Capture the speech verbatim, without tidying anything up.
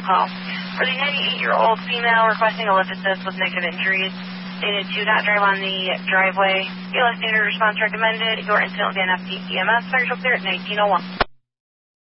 call. For the ninety-eight-year-old female requesting a lift assist with negative injuries, stated do not drive on the driveway. E L S standard response recommended. Your incident will be an F P E M S. Fire clear at nineteen oh one.